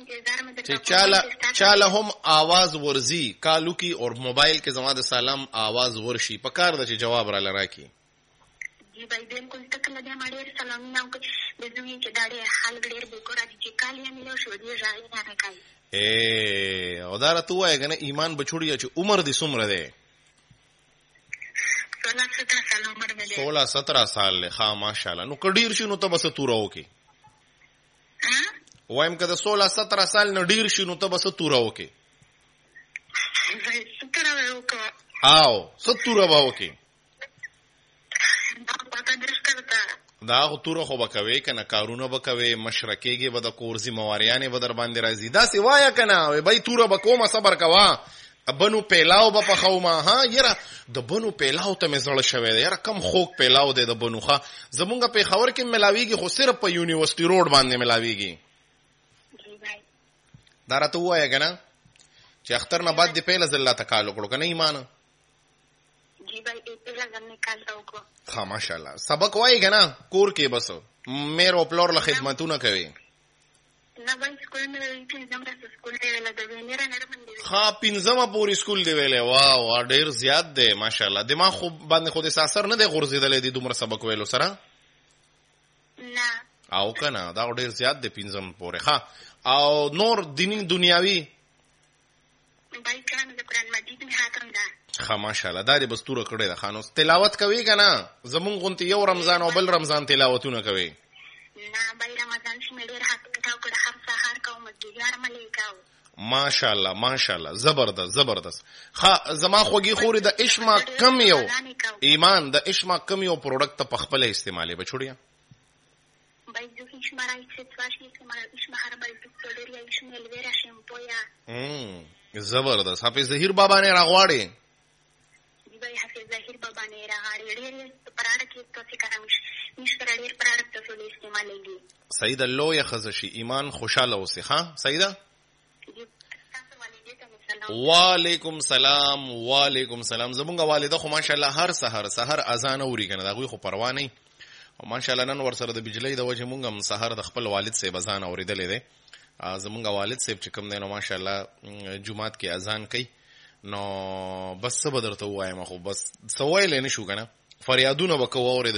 چې چاله هم आवाज ورزي کالو کی اور موبایل کې زما د سلام आवाज ورشي په کار د چې جواب را لراکی جی بھائی بالکل تکله د ماډیر سلام نه او د دوی چې داړي حال ګډیر به کور دي چې کالی ملو شو دی ځای نه راکای او دا راته وای کنه ایمان بچوړی چې عمر دې څومره ده 16-17 سال له ها ماشاءالله نو کډیر شنو ته بس تورو کې وایم کده 16-17 سال نو ډیر شنو ته بس تورو کې او ستوره باو کې دا غتوره خو بکوي کنه کارونه بکوي مشرکیږي به د کورزي مواریانه به در باندې راځي دا سی وایا کنه وای بای توره بکوما صبر کوا بنو پیلاو به پخوما ها یره د بنو پیلاو ته مزړه شوی دی یره کم خوک پیلاو دی د بنوخه زمونږ په خبر کې ملاویږي خو صرف په یونیورسيټي روډ باندې ملاویږي دا راته وایا کنه چې اختر نه بعد دی پیله زله تکالو کړو کنه ایمان جی بھائی پیله ځم نکالتا وکړو ها ماشاءالله سبق وای کنه کور کې بس مېر او پلور له خدمتونه کوي نه بای سکول نه پنځم راځه سکول دی ویل د وینره نرمن دی ها پنځمه پوری سکول دی ویل واو ډیر زیات دی ماشاءالله دماغ خو باندې خو د اثر نه دی غورځیدلې دی دومره سبق ویلو سره نه او کنه دا ډیر زیات دی پنځم پوره ها او نور دینی دنیاوی بای کلام د قران مجید می حاتم ده ها ماشاءالله دا دې بستوره کړې ده خانو تلاوت کوي کنه زمون غونتی یو رمضان او بل رمضان تلاوتونه کوي نه بای رمضان چې مې ډیر حاتم تاو کړ هر سحر کوم مګیار ملي کاو ماشاءالله ماشاءالله زبردست ها زما خوږی خوري د اشما کم یو ایمان د اشما کم یو پروډکټ په خپل استعمالي بچوړیا بای د اشما راځي چې اشما هربل ډکټر یا اشما الویرا شیمپو یا زبردست حافظ ظهیر بابا نه راغواړي بای حافظ ظهیر بابا نه راغواړي ډیر پراډکټ ته څه کارم نشته ډیر پراډکټ ته استعمالېږي سیده لوی خزشي ایمان خوشاله اوسه ها سیده وعلیکم سلام زمونږ والده خو ماشاءالله هر سحر اذان اوري کنه دا غوي خو پروا نه او ماشاءالله نن ور سره د بجلی د وجه مونږ هم سحر د خپل والد سه اذان اوریدلې ده زمونږ والد سه چې کوم دی نو ماشاءالله جمعات کې اذان کوي نو بس څه بدرته وایم خو بس سوایل نه شو کنه فریادونه وکاو اورید